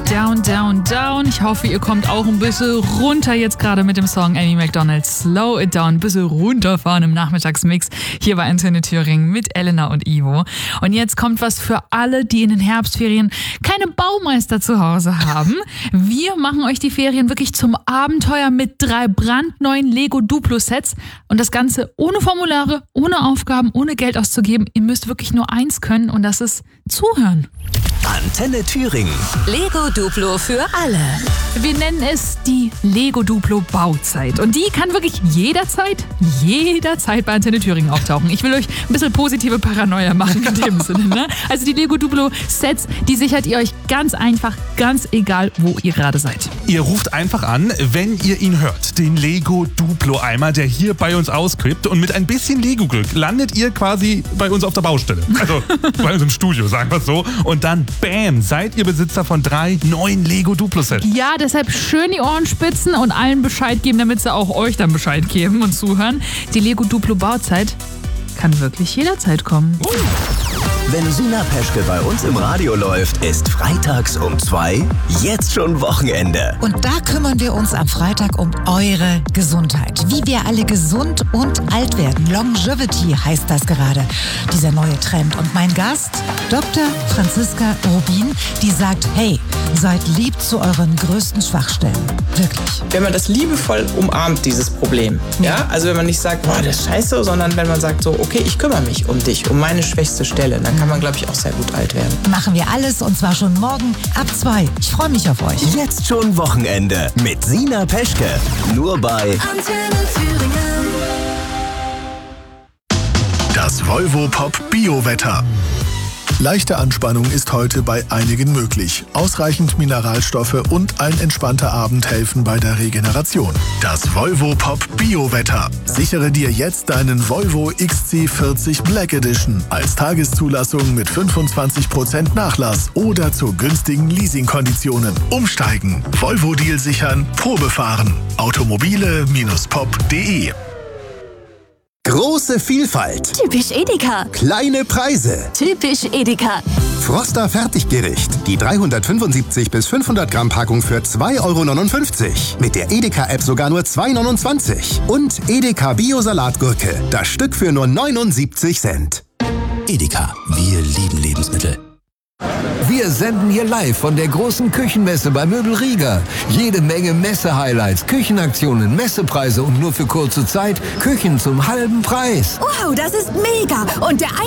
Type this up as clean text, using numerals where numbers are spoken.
Down, Down, Down. Ich hoffe, ihr kommt auch ein bisschen runter jetzt gerade mit dem Song Amy Macdonald. Slow It Down, ein bisschen runterfahren im Nachmittagsmix hier bei Antenne Thüringen mit Elena und Ivo. Und jetzt kommt was für alle, die in den Herbstferien keine Baumeister zu Hause haben. Wir machen euch die Ferien wirklich zum Abenteuer mit 3 brandneuen Lego Duplo Sets. Und das Ganze ohne Formulare, ohne Aufgaben, ohne Geld auszugeben. Ihr müsst wirklich nur eins können und das ist zuhören. Antenne Thüringen. Lego Duplo für alle. Wir nennen es die Lego Duplo Bauzeit. Und die kann wirklich jederzeit bei Antenne Thüringen auftauchen. Ich will euch ein bisschen positive Paranoia machen in dem Sinne. Ne? Also die Lego Duplo Sets, die sichert ihr euch ganz einfach, ganz egal, wo ihr gerade seid. Ihr ruft einfach an, wenn ihr ihn hört. Den Lego Duplo Eimer, der hier bei uns auskippt. Und mit ein bisschen Lego-Glück landet ihr quasi bei uns auf der Baustelle. Also bei uns im Studio, sagen wir es so. Und dann, bam, seid ihr Besitzer von 3 neuen Lego Duplo Sets. Ja, deshalb schön die Ohren spitzen und allen Bescheid geben, damit sie auch euch dann Bescheid geben und zuhören. Die Lego Duplo Bauzeit kann wirklich jederzeit kommen. Wenn Sina Peschke bei uns im Radio läuft, ist freitags um 2 jetzt schon Wochenende. Und da kümmern wir uns am Freitag um eure Gesundheit. Wie wir alle gesund und alt werden. Longevity heißt das gerade, dieser neue Trend. Und mein Gast, Dr. Franziska Rubin, die sagt, hey, seid lieb zu euren größten Schwachstellen. Wirklich. Wenn man das liebevoll umarmt, dieses Problem. Ja? Also wenn man nicht sagt, boah, das ist scheiße, sondern wenn man sagt so, okay, ich kümmere mich um dich, um meine schwächste Stelle, dann kann man, glaube ich, auch sehr gut alt werden. Machen wir alles und zwar schon morgen ab 2. Ich freue mich auf euch. Jetzt schon Wochenende mit Sina Peschke. Nur bei Antenne Thüringen. Das Volvo Pop Biowetter. Leichte Anspannung ist heute bei einigen möglich. Ausreichend Mineralstoffe und ein entspannter Abend helfen bei der Regeneration. Das Volvo Pop Biowetter. Sichere dir jetzt deinen Volvo XC40 Black Edition als Tageszulassung mit 25% Nachlass oder zu günstigen Leasingkonditionen. Umsteigen, Volvo-Deal sichern, Probefahren. Automobile-pop.de. große Vielfalt, Typisch Edeka. kleine Preise. Typisch Edeka. Froster Fertiggericht. Die 375 bis 500 Gramm Packung für 2,59 €. Mit der Edeka-App sogar nur 2,29 €. Und Edeka Bio-Salatgurke. Das Stück für nur 79 Cent. Edeka, wir lieben Lebensmittel. Wir senden hier live von der großen Küchenmesse bei Möbel Rieger. Jede Menge Messe-Highlights, Küchenaktionen, Messepreise und nur für kurze Zeit Küchen zum halben Preis. Wow, das ist mega. Und der